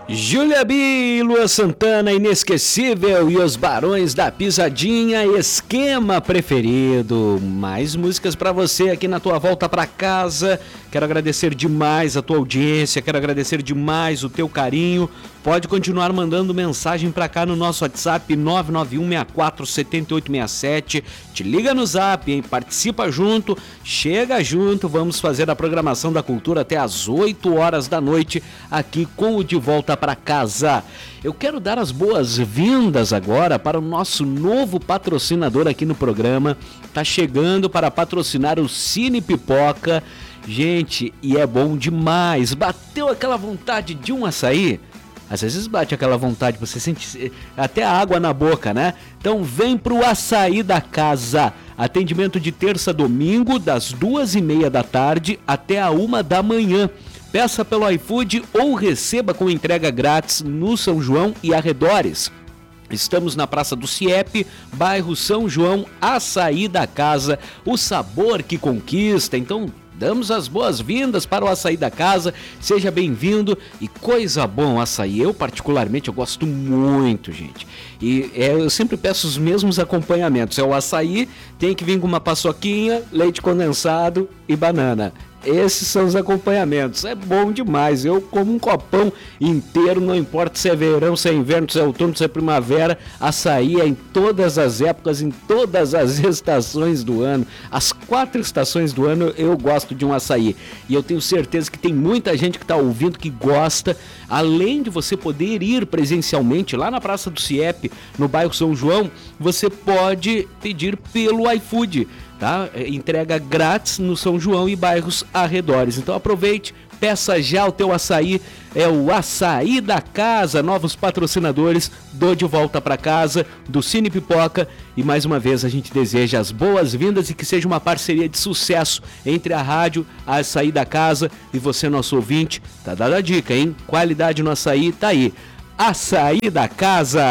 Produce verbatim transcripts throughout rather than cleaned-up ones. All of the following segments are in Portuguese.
Júlia B, Lua Santana, Inesquecível e os Barões da Pisadinha, Esquema Preferido. Mais músicas pra você aqui na tua volta pra casa. Quero agradecer demais a tua audiência, quero agradecer demais o teu carinho. Pode continuar mandando mensagem pra cá no nosso WhatsApp nove nove um seis quatro sete oito seis sete. Te liga no Zap, hein? Participa junto, chega junto. Vamos fazer a programação da cultura até às oito horas da noite aqui com o De Volta Pra Casa. Eu quero dar as boas-vindas agora para o nosso novo patrocinador aqui no programa. Tá chegando para patrocinar o Cine Pipoca. Gente, e é bom demais. Bateu aquela vontade de um açaí? Às vezes bate aquela vontade, você sente até a água na boca, né? Então vem pro Açaí da Casa. Atendimento de terça a domingo, das duas e meia da tarde até a uma da manhã. Peça pelo iFood ou receba com entrega grátis no São João e arredores. Estamos na Praça do Ciep, bairro São João, Açaí da Casa, o sabor que conquista. Então, damos as boas-vindas para o Açaí da Casa, seja bem-vindo e coisa bom açaí, eu particularmente eu gosto muito, gente, e é, eu sempre peço os mesmos acompanhamentos, é o açaí, tem que vir com uma paçoquinha, leite condensado e banana. Esses são os acompanhamentos, é bom demais, eu como um copão inteiro, não importa se é verão, se é inverno, se é outono, se é primavera, açaí é em todas as épocas, em todas as estações do ano, as quatro estações do ano eu gosto de um açaí, e eu tenho certeza que tem muita gente que está ouvindo que gosta, além de você poder ir presencialmente lá na Praça do Ciep, no bairro São João, você pode pedir pelo iFood, tá? Entrega grátis no São João e bairros arredores. Então aproveite, peça já o teu açaí, é o Açaí da Casa, novos patrocinadores do De Volta Pra Casa, do Cine Pipoca, e mais uma vez a gente deseja as boas-vindas e que seja uma parceria de sucesso entre a rádio, a Açaí da Casa e você, nosso ouvinte. Tá dada a dica, hein? Qualidade no açaí, tá aí. Açaí da Casa.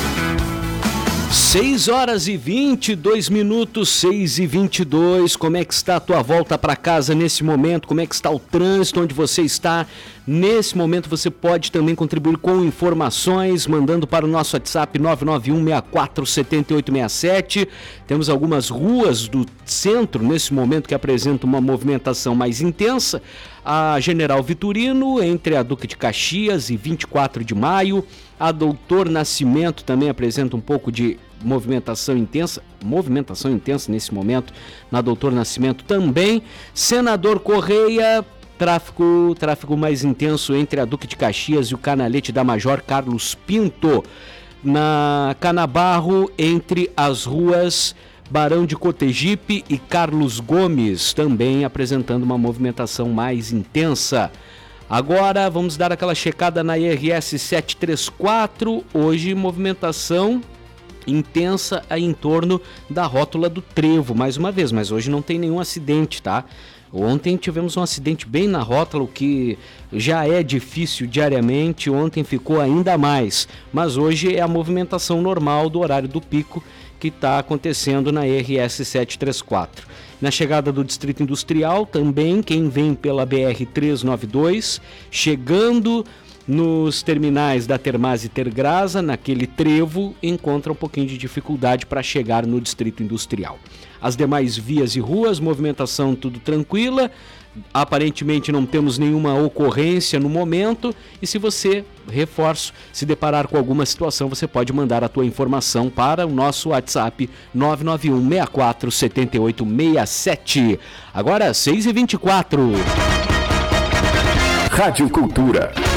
seis horas e vinte e dois minutos, seis e vinte e dois, como é que está a tua volta para casa nesse momento, como é que está o trânsito, onde você está? Nesse momento você pode também contribuir com informações, mandando para o nosso WhatsApp nove nove um seis quatro sete oito seis sete. Temos algumas ruas do centro nesse momento que apresentam uma movimentação mais intensa. A General Vitorino, entre a Duque de Caxias e vinte e quatro de maio. A Doutor Nascimento também apresenta um pouco de movimentação intensa, movimentação intensa nesse momento, na Doutor Nascimento também. Senador Correia, tráfego, tráfego mais intenso entre a Duque de Caxias e o canalete da Major Carlos Pinto. Na Canabarro, entre as ruas Barão de Cotegipe e Carlos Gomes, também apresentando uma movimentação mais intensa. Agora vamos dar aquela checada na I R S setecentos e trinta e quatro, hoje movimentação intensa em torno da rótula do Trevo, mais uma vez, mas hoje não tem nenhum acidente, tá? Ontem tivemos um acidente bem na rótula, o que já é difícil diariamente, ontem ficou ainda mais, mas hoje é a movimentação normal do horário do pico que está acontecendo na I R S setecentos e trinta e quatro. Na chegada do Distrito Industrial, também quem vem pela B R trezentos e noventa e dois, chegando nos terminais da Termaz e Tergrasa, naquele trevo, encontra um pouquinho de dificuldade para chegar no Distrito Industrial. As demais vias e ruas, movimentação tudo tranquila, aparentemente não temos nenhuma ocorrência no momento, e se você, reforço, se deparar com alguma situação, você pode mandar a tua informação para o nosso WhatsApp nove nove um seis quatro sete oito seis sete. Agora seis e vinte e quatro. Rádio Cultura.